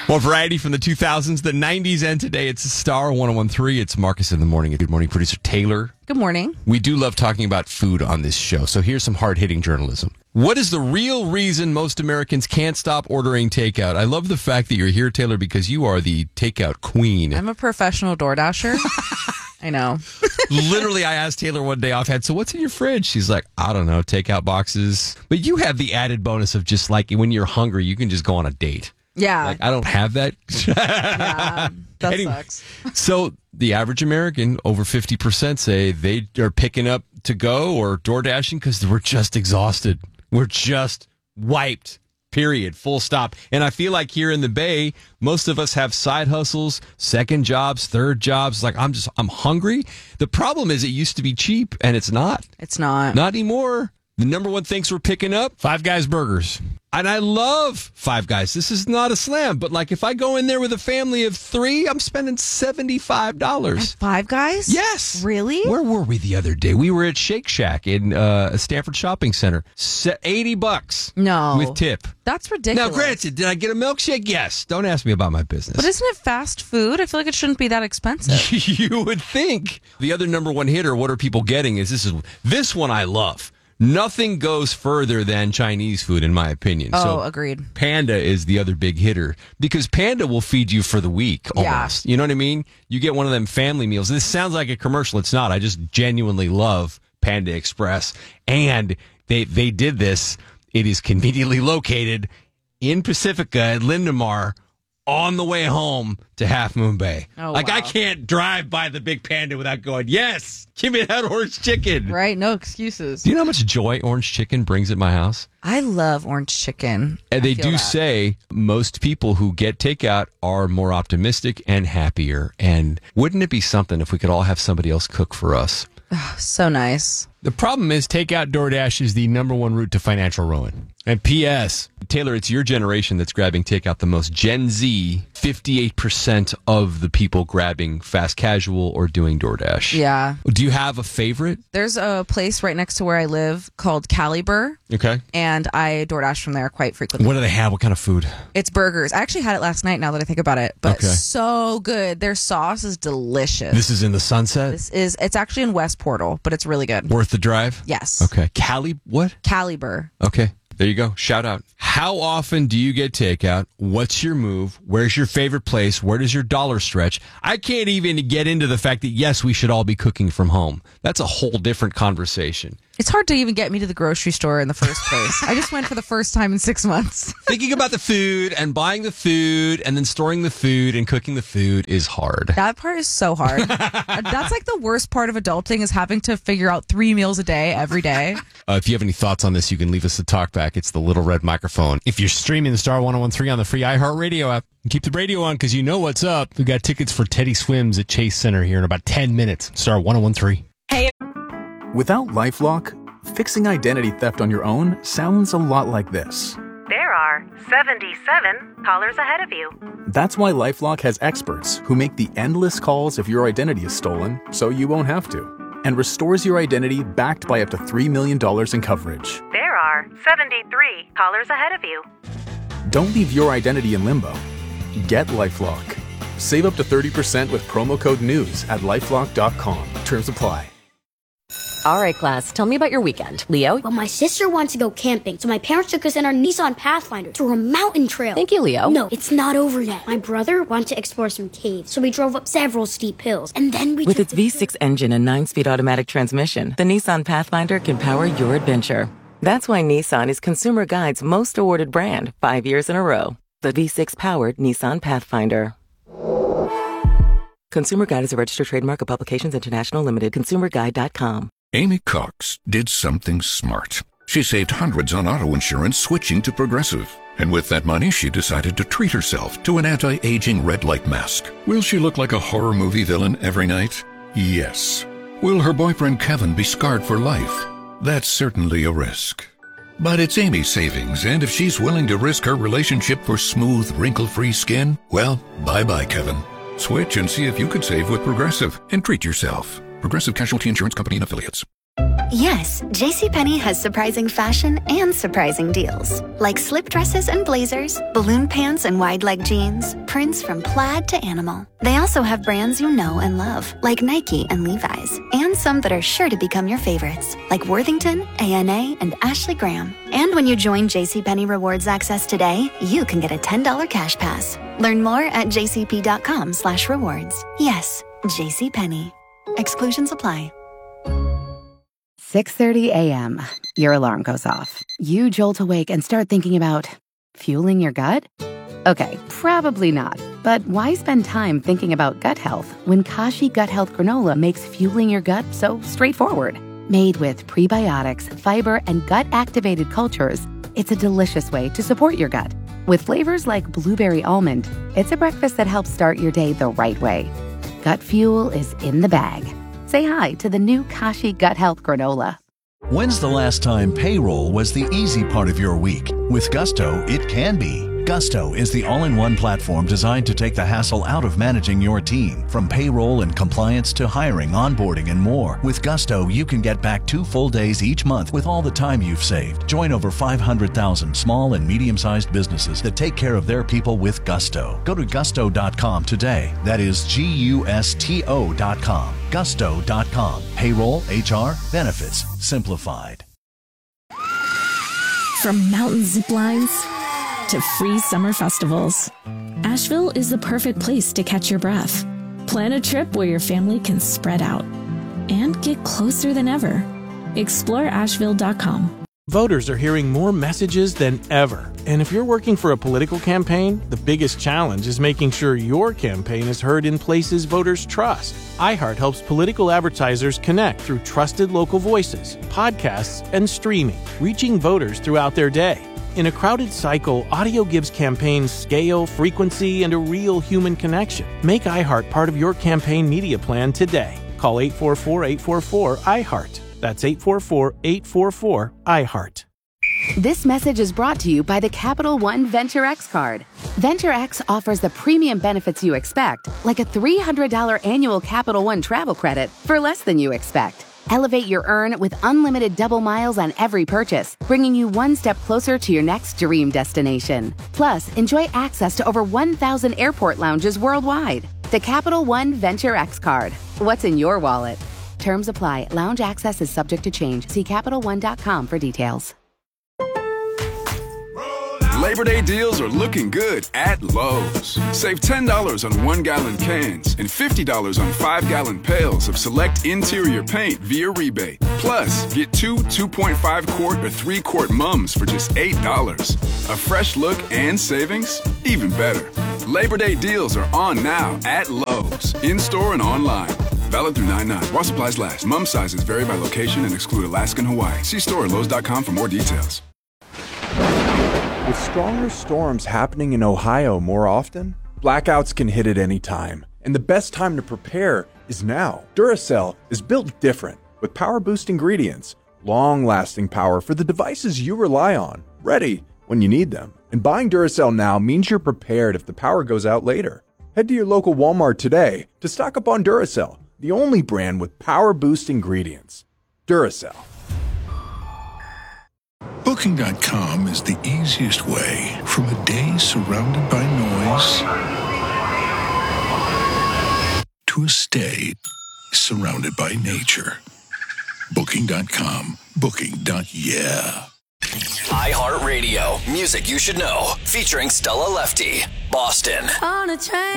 More variety from the 2000s, the 90s, and today. It's Star 101.3. It's Marcus in the morning. Good morning, producer Taylor. Good morning. We do love talking about food on this show, so here's some hard-hitting journalism. What is the real reason most Americans can't stop ordering takeout? I love the fact that you're here, Taylor, because you are the takeout queen. I'm a professional DoorDasher. I know. Literally, I asked Taylor one day offhand, so what's in your fridge? She's like, I don't know, takeout boxes. But you have the added bonus of just like when you're hungry, you can just go on a date. Yeah. Like, I don't have that. Yeah, that Anyway, sucks. So the average American, over 50%, say they are picking up to go or door dashing because we're just exhausted. We're just wiped, period, full stop. And I feel like here in the Bay, most of us have side hustles, second jobs, third jobs. Like, I'm hungry. The problem is it used to be cheap, and it's not. It's not. Not anymore. The number one things we're picking up, Five Guys burgers. And I love Five Guys. This is not a slam, but like if I go in there with a family of three, I'm spending $75. At Five Guys? Yes. Really? Where were we the other day? We were at Shake Shack in Stanford Shopping Center. $80 No. with tip. That's ridiculous. Now, granted, did I get a milkshake? Yes. Don't ask me about my business. But isn't it fast food? I feel like it shouldn't be that expensive. You would think. The other number one hitter, what are people getting, is this one I love. Nothing goes further than Chinese food, in my opinion. Oh, agreed. Panda is the other big hitter because Panda will feed you for the week almost. Yeah. You know what I mean? You get one of them family meals. This sounds like a commercial. It's not. I just genuinely love Panda Express. And they did this. It is conveniently located in Pacifica at Lindemar on the way home to Half Moon Bay. Oh, like, wow. I can't drive by the Big Panda without going, yes, give me that orange chicken. Right? No excuses. Do you know how much joy orange chicken brings at my house? I love orange chicken. And they do say most people who get takeout are more optimistic and happier. And wouldn't it be something if we could all have somebody else cook for us? So nice. The problem is takeout DoorDash is the number one route to financial ruin. And P.S., Taylor, it's your generation that's grabbing takeout the most. Gen Z, 58% of the people grabbing fast casual or doing DoorDash. Yeah. Do you have a favorite? There's a place right next to where I live called Caliber. Okay. And I DoorDash from there quite frequently. What do they have? What kind of food? It's burgers. I actually had it last night now that I think about it. But so good. Their sauce is delicious. This is in the Sunset? It's actually in West Portal, but it's really good. Worth the drive? Yes. Okay. What? Caliber. Okay. There you go. Shout out. How often do you get takeout? What's your move? Where's your favorite place? Where does your dollar stretch? I can't even get into the fact that, yes, we should all be cooking from home. That's a whole different conversation. It's hard to even get me to the grocery store in the first place. I just went for the first time in 6 months. Thinking about the food and buying the food and then storing the food and cooking the food is hard. That part is so hard. That's like the worst part of adulting is having to figure out 3 meals a day every day. If you have any thoughts on this, you can leave us a talk back. It's the little red microphone. If you're streaming the Star 101.3 on the free iHeartRadio app, keep the radio on because you know what's up. We've got tickets for Teddy Swims at Chase Center here in about 10 minutes. Star 101.3. Hey. Without LifeLock, fixing identity theft on your own sounds a lot like this. There are 77 callers ahead of you. That's why LifeLock has experts who make the endless calls if your identity is stolen, so you won't have to, and restores your identity backed by up to $3 million in coverage. There are 73 callers ahead of you. Don't leave your identity in limbo. Get LifeLock. Save up to 30% with promo code NEWS at LifeLock.com. Terms apply. All right, class, tell me about your weekend. Leo? Well, my sister wants to go camping, so my parents took us in our Nissan Pathfinder through a mountain trail. Thank you, Leo. No, it's not over yet. My brother wanted to explore some caves, so we drove up several steep hills, and then we With its V6 engine and 9-speed automatic transmission, the Nissan Pathfinder can power your adventure. That's why Nissan is Consumer Guide's most awarded brand 5 years in a row. The V6-powered Nissan Pathfinder. Consumer Guide is a registered trademark of Publications International Limited. ConsumerGuide.com. Amy Cox did something smart. She saved hundreds on auto insurance switching to Progressive. And with that money, she decided to treat herself to an anti-aging red light mask. Will she look like a horror movie villain every night? Yes. Will her boyfriend Kevin be scarred for life? That's certainly a risk. But it's Amy's savings, and if she's willing to risk her relationship for smooth, wrinkle-free skin, well, bye-bye, Kevin. Switch and see if you could save with Progressive and treat yourself. Progressive Casualty Insurance Company and Affiliates. Yes, JCPenney has surprising fashion and surprising deals. Like slip dresses and blazers, balloon pants and wide leg jeans, prints from plaid to animal. They also have brands you know and love, like Nike and Levi's, and some that are sure to become your favorites, like Worthington, A&A, and Ashley Graham. And when you join JCPenney Rewards Access today, you can get a $10 cash pass. Learn more at jcp.com/rewards. Yes, JCPenney. Exclusions apply. 6:30 a.m. Your alarm goes off. You jolt awake and start thinking about fueling your gut? Okay, probably not. But why spend time thinking about gut health when Kashi Gut Health Granola makes fueling your gut so straightforward? Made with prebiotics, fiber, and gut-activated cultures, it's a delicious way to support your gut. With flavors like blueberry almond, it's a breakfast that helps start your day the right way. Gut fuel is in the bag. Say hi to the new Kashi Gut Health Granola. When's the last time payroll was the easy part of your week? With Gusto, it can be. Gusto is the all-in-one platform designed to take the hassle out of managing your team. From payroll and compliance to hiring, onboarding, and more. With Gusto, you can get back 2 full days each month with all the time you've saved. Join over 500,000 small and medium-sized businesses that take care of their people with Gusto. Go to gusto.com today. That is GUSTO.com. Gusto.com. Payroll, HR, benefits, simplified. From mountain zip lines to free summer festivals, Asheville is the perfect place to catch your breath. Plan a trip where your family can spread out and get closer than ever. Explore Asheville.com. Voters are hearing more messages than ever. And if you're working for a political campaign, the biggest challenge is making sure your campaign is heard in places voters trust. iHeart helps political advertisers connect through trusted local voices, podcasts, and streaming, reaching voters throughout their day. In a crowded cycle, audio gives campaigns scale, frequency, and a real human connection. Make iHeart part of your campaign media plan today. Call 844-844-iHeart. That's 844-844-iHeart. This message is brought to you by the Capital One Venture X card. Venture X offers the premium benefits you expect, like a $300 annual Capital One travel credit for less than you expect. Elevate your earn with unlimited double miles on every purchase, bringing you one step closer to your next dream destination. Plus, enjoy access to over 1,000 airport lounges worldwide. The Capital One Venture X card. What's in your wallet? Terms apply. Lounge access is subject to change. See CapitalOne.com for details. Labor Day deals are looking good at Lowe's. Save $10 on 1-gallon cans and $50 on 5-gallon pails of select interior paint via rebate. Plus, get 2 2.5-quart or 3-quart mums for just $8. A fresh look and savings? Even better. Labor Day deals are on now at Lowe's, in-store and online. Valid through 9/9. While supplies last. Mum sizes vary by location and exclude Alaska and Hawaii. See store at Lowe's.com for more details. With stronger storms happening in Ohio more often, blackouts can hit at any time, and the best time to prepare is now. Duracell is built different, with power boost ingredients, long-lasting power for the devices you rely on, ready when you need them. And buying Duracell now means you're prepared if the power goes out later. Head to your local Walmart today to stock up on Duracell, the only brand with power boost ingredients. Duracell. Booking.com is the easiest way from a day surrounded by noise to a stay surrounded by nature. Booking.com. Booking.yeah. iHeartRadio. Music you should know. Featuring Stella Lefty. Boston. On a train.